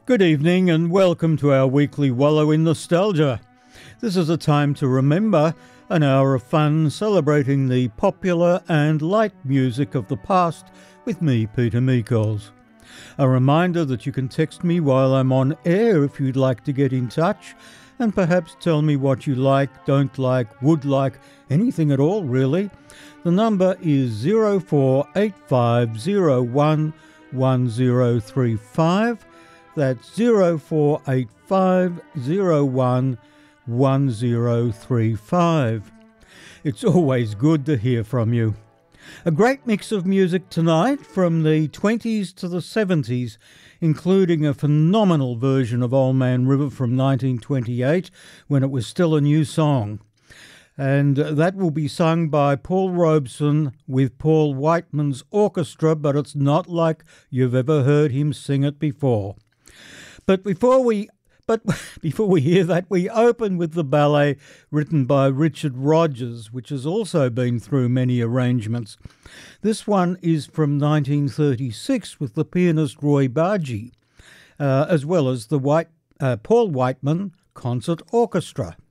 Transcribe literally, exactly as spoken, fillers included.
Good evening and welcome to our weekly Wallow in Nostalgia. This is a time to remember, an hour of fun celebrating the popular and light music of the past with me, Peter Meikles. A reminder that you can text me while I'm on air if you'd like to get in touch and perhaps tell me what you like, don't like, would like, anything at all really. The number is zero four eight five zero one one zero three five. That's zero four eight five zero one one zero three five. It's always good to hear from you. A great mix of music tonight from the twenties to the seventies, including a phenomenal version of Old Man River from nineteen twenty-eight when it was still a new song. And that will be sung by Paul Robeson with Paul Whiteman's orchestra, but it's not like you've ever heard him sing it before. But before we but before we hear that, we open with the ballet written by Richard Rodgers, which has also been through many arrangements. This one is from nineteen thirty-six with the pianist Roy Bargee, uh, as well as the White, uh, Paul Whiteman Concert Orchestra.